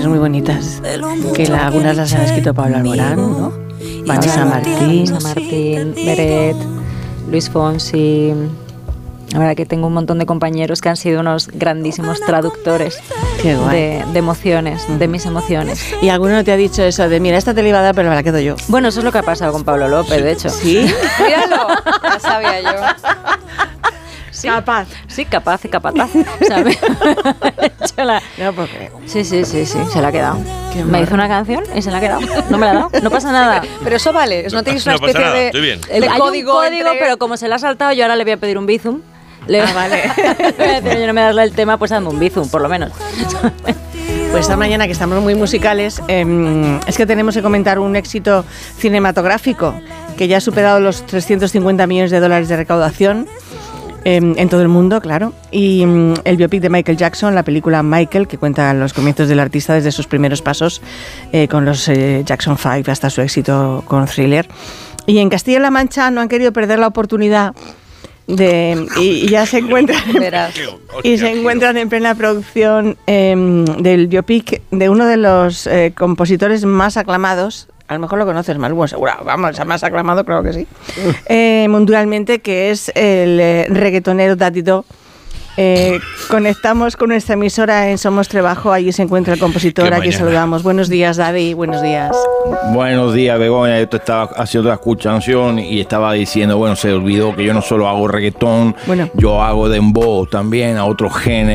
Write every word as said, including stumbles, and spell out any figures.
canciones muy bonitas, que la, algunas las han escrito Pablo Alborán, ¿no? Vanessa Martín, Vanessa Martín, Beret, Luis Fonsi. La verdad que tengo un montón de compañeros que han sido unos grandísimos traductores de, de emociones, de mis emociones. ¿Y alguno no te ha dicho eso de, mira, esta te la iba a dar, pero me la quedo yo? Bueno, eso es lo que ha pasado con Pablo López, de hecho. ¿Sí? Míralo, ya sabía yo. Sí, capaz. Sí, capaz y capataz. O sea, me, hecho la... No, porque... Sí, sí, sí, sí, se la ha quedado. Me hizo una canción y se la ha quedado. No me la ha dado, no pasa nada. Pero eso vale, no tenéis una No pasa especie nada, de... estoy bien. El Hay código, un código, entre... pero como se la ha saltado, yo ahora le voy a pedir un bizum. Le... Ah, vale. Yo no me das el tema, pues dame un bizum, por lo menos. Pues esta mañana, que estamos muy musicales, eh, es que tenemos que comentar un éxito cinematográfico que ya ha superado los trescientos cincuenta millones de dólares de recaudación eh, en todo el mundo, claro. Y um, el biopic de Michael Jackson, la película Michael, que cuenta los comienzos del artista desde sus primeros pasos eh, con los eh, Jackson Five hasta su éxito con Thriller. Y en Castilla-La Mancha no han querido perder la oportunidad de, y, y ya se encuentran y se encuentran en plena producción eh, del biopic de uno de los eh, compositores más aclamados. A lo mejor lo conoces más, bueno, seguro, vamos, más aclamado, claro que sí, eh, mundialmente, que es el eh, reggaetonero Daddy Do. Eh, conectamos con nuestra emisora en Somos Trebajo, allí se encuentra el compositor, aquí saludamos. Buenos días, Daddy, buenos días. Buenos días, Begoña. Yo te estaba haciendo la escuchación y estaba diciendo, bueno, se olvidó que yo no solo hago reggaetón, bueno. yo hago dembow también, a otros géneros.